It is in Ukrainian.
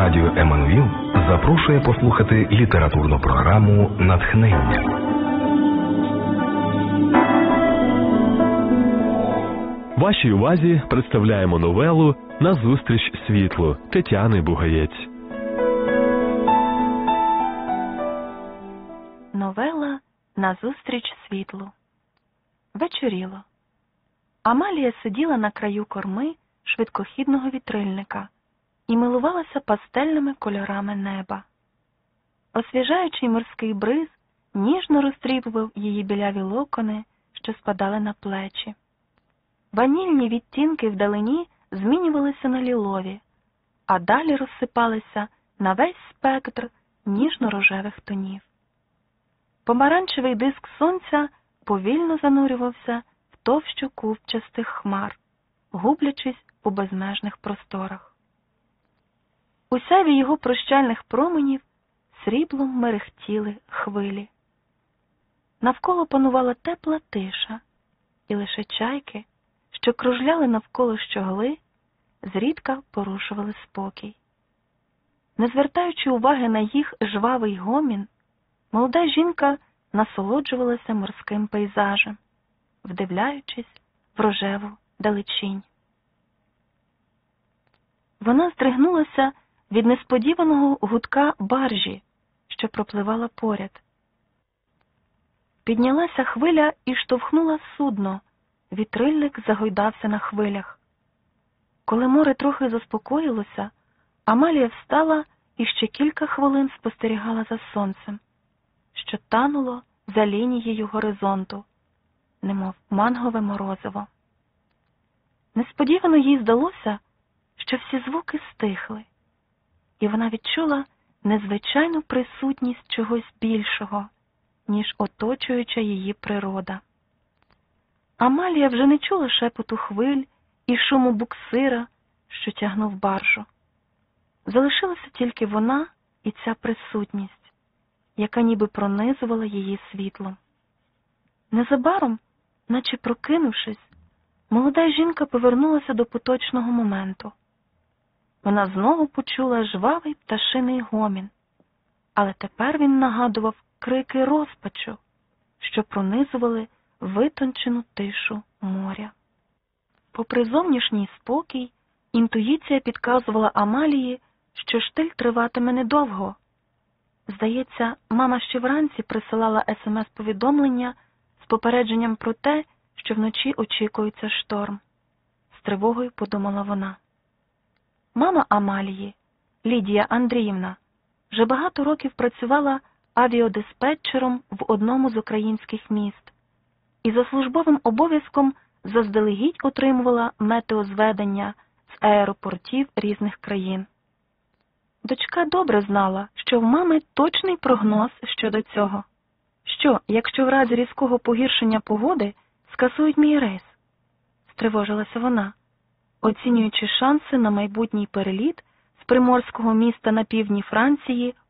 Радіо Еммануїл запрошує послухати літературну програму «Натхнення». Вашій увазі представляємо новелу «Назустріч світлу» Тетяни Бугаєць. Новела «Назустріч світлу». Вечоріло. Амалія сиділа на краю корми швидкохідного вітрильника і милувалася пастельними кольорами неба. Освіжаючий морський бриз ніжно розтріпував її біляві локони, що спадали на плечі. Ванільні відтінки вдалині змінювалися на лілові, а далі розсипалися на весь спектр ніжно-рожевих тонів. Помаранчевий диск сонця повільно занурювався в товщу купчастих хмар, гублячись у безмежних просторах. У сяйві його прощальних променів сріблом мерехтіли хвилі. Навколо панувала тепла тиша, і лише чайки, що кружляли навколо щогли, зрідка порушували спокій. Не звертаючи уваги на їх жвавий гомін, молода жінка насолоджувалася морським пейзажем, вдивляючись в рожеву далечінь. Вона здригнулася від несподіваного гудка баржі, що пропливала поряд. Піднялася хвиля і штовхнула судно, вітрильник загойдався на хвилях. Коли море трохи заспокоїлося, Амалія встала і ще кілька хвилин спостерігала за сонцем, що тануло за лінією горизонту, немов мангове морозиво. Несподівано їй здалося, що всі звуки стихли, і вона відчула незвичайну присутність чогось більшого, ніж оточуюча її природа. Амалія вже не чула шепоту хвиль і шуму буксира, що тягнув баржу. Залишилася тільки вона і ця присутність, яка ніби пронизувала її світлом. Незабаром, наче прокинувшись, молода жінка повернулася до поточного моменту. Вона знову почула жвавий пташиний гомін, але тепер він нагадував крики розпачу, що пронизували витончену тишу моря. Попри зовнішній спокій, інтуїція підказувала Амалії, що штиль триватиме недовго. Здається, мама ще вранці присилала смс-повідомлення з попередженням про те, що вночі очікується шторм. З тривогою подумала вона. Мама Амалії, Лідія Андріївна, вже багато років працювала авіадиспетчером в одному з українських міст і за службовим обов'язком заздалегідь отримувала метеозведення з аеропортів різних країн. Дочка добре знала, що в мами точний прогноз щодо цього. Що, якщо в разі різкого погіршення погоди скасують мій рейс? Стривожилася вона, оцінюючи шанси на майбутній переліт з приморського міста на півдні Франції